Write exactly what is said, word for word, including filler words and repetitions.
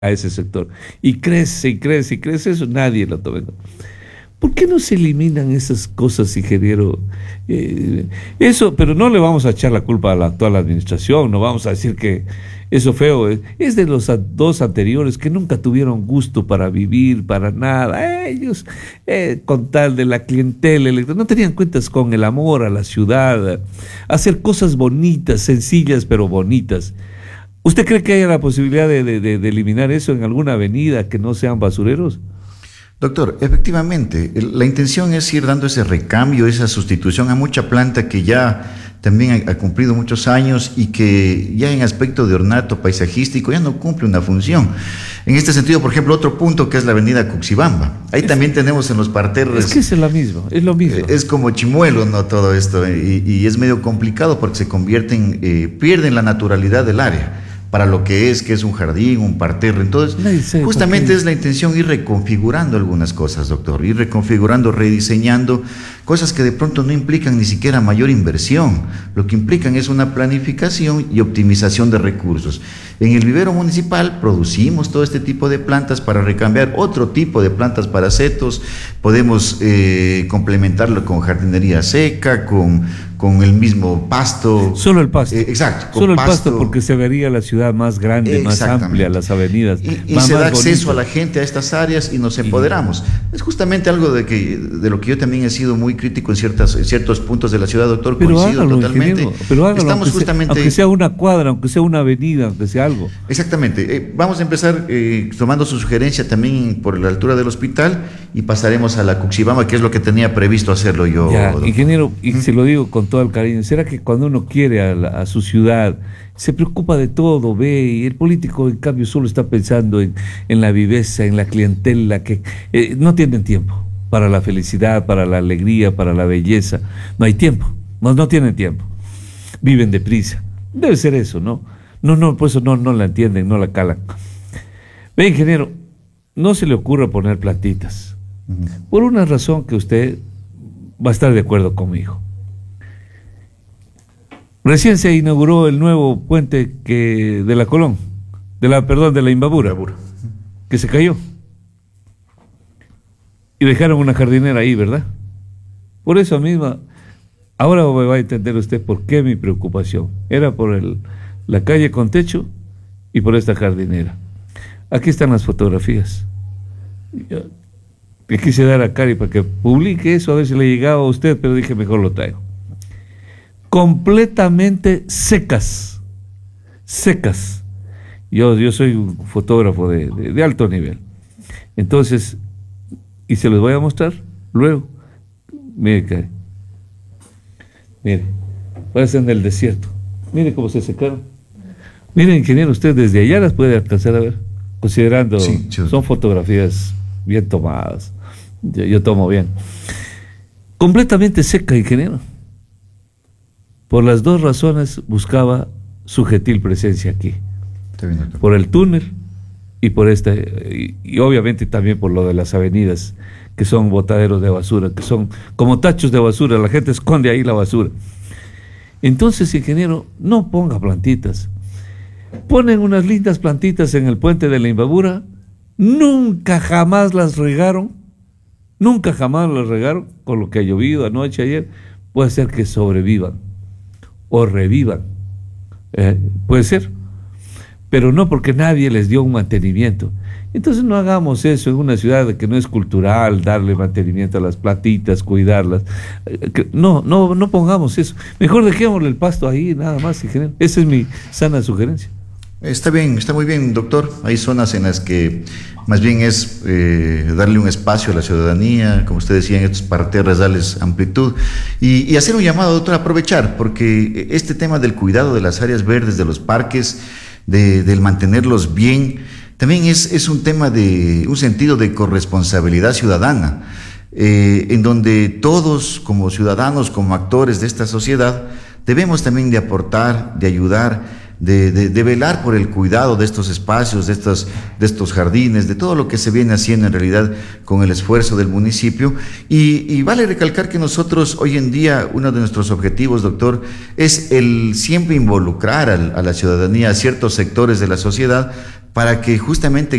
a ese sector. Y crece y crece y crece, eso nadie lo toma. ¿Por qué no se eliminan esas cosas, ingeniero? Eh, eso, pero no le vamos a echar la culpa a la actual administración, no vamos a decir que eso feo es, es de los a, dos anteriores que nunca tuvieron gusto para vivir, para nada. Ellos, eh, con tal de la clientela, no tenían cuentas con el amor a la ciudad, hacer cosas bonitas, sencillas pero bonitas. ¿Usted cree que haya la posibilidad de, de, de, de eliminar eso en alguna avenida que no sean basureros? Doctor, efectivamente, la intención es ir dando ese recambio, esa sustitución a mucha planta que ya también ha, ha cumplido muchos años y que ya en aspecto de ornato paisajístico ya no cumple una función. En este sentido, por ejemplo, otro punto que es la avenida Cuxibamba. Ahí es, también tenemos en los parterres... Es que es lo mismo, es lo mismo. Es como chimuelo, ¿no? Todo esto, y, y es medio complicado porque se convierten, eh, pierden la naturalidad del área para lo que es, que es un jardín, un parterre. Entonces, justamente es la intención ir reconfigurando algunas cosas, doctor, ir reconfigurando, rediseñando cosas que de pronto no implican ni siquiera mayor inversión, lo que implican es una planificación y optimización de recursos. En el vivero municipal producimos todo este tipo de plantas para recambiar otro tipo de plantas para setos, podemos eh, complementarlo con jardinería seca, con, con el mismo pasto. Solo el pasto. Eh, exacto. Solo el pasto, pasto porque se vería la ciudad más grande, más amplia, las avenidas. Y, y se da acceso bonito a la gente a estas áreas y nos empoderamos. Y, es justamente algo de, que, de lo que yo también he sido muy crítico en, ciertas, en ciertos puntos de la ciudad, doctor, pero coincido hágalo, totalmente. Pero hágalo, Estamos aunque justamente... Sea, aunque sea una cuadra, aunque sea una avenida, aunque sea algo. Exactamente. Eh, vamos a empezar eh, tomando su sugerencia también por la altura del hospital y pasaremos a la Cuxibamba, que es lo que tenía previsto hacerlo yo. Ya, ingeniero, y ¿Mm? se lo digo con todo el cariño, ¿será que cuando uno quiere a, la, a su ciudad se preocupa de todo, ve, y el político en cambio solo está pensando en, en la viveza, en la clientela, que eh, no tienen tiempo para la felicidad, para la alegría, para la belleza? No hay tiempo, no, no tienen tiempo, viven deprisa, debe ser eso, ¿no? No, no, por eso no, no la entienden, no la calan. Ve, ingeniero, no se le ocurra poner plantitas, uh-huh. por una razón que usted va a estar de acuerdo conmigo. Recién se inauguró el nuevo puente que de la Colón, de la, perdón, de la Imbabura, Imbabura, que se cayó. Y dejaron una jardinera ahí, ¿verdad? Por eso misma, ahora me va a entender usted por qué mi preocupación. Era por el, la calle con techo y por esta jardinera. Aquí están las fotografías. Yo, le quise dar a Cari para que publique eso, a ver si le llegaba a usted, pero dije mejor lo traigo. Completamente secas, secas. Yo, yo soy un fotógrafo de, de, de alto nivel. Entonces, y se los voy a mostrar luego. Mire, Cari. Mire, parecen del desierto. Mire cómo se secaron. Mire, ingeniero, usted desde allá las puede alcanzar a ver, considerando, sí, sí. son fotografías bien tomadas. Yo, yo tomo bien. Completamente seca, ingeniero. Por las dos razones buscaba su gentil presencia aquí. Por el túnel y por este, y, y obviamente también por lo de las avenidas, que son botaderos de basura, que son como tachos de basura, la gente esconde ahí la basura. Entonces, ingeniero, no ponga plantitas. Ponen unas lindas plantitas en el puente de la Imbabura, nunca jamás las regaron, nunca jamás las regaron, con lo que ha llovido anoche, ayer, puede ser que sobrevivan o revivan, eh, puede ser, pero no porque nadie les dio un mantenimiento. Entonces no hagamos eso en una ciudad que no es cultural, darle mantenimiento a las plantitas, cuidarlas. No, no, no pongamos eso. Mejor dejémosle el pasto ahí, nada más, ingeniero. Esa es mi sana sugerencia. Está bien, está muy bien, doctor. Hay zonas en las que más bien es eh, darle un espacio a la ciudadanía, como usted decía, en estos parterres, darles amplitud y, y hacer un llamado, doctor, a aprovechar, porque este tema del cuidado de las áreas verdes, de los parques, de, del mantenerlos bien, también es, es un tema de un sentido de corresponsabilidad ciudadana, eh, en donde todos como ciudadanos, como actores de esta sociedad, debemos también de aportar, de ayudar, De, de, de velar por el cuidado de estos espacios, de estos, de estos jardines, de todo lo que se viene haciendo en realidad con el esfuerzo del municipio. Y, y vale recalcar que nosotros hoy en día, uno de nuestros objetivos, doctor, es el siempre involucrar a, a la ciudadanía, a ciertos sectores de la sociedad, para que justamente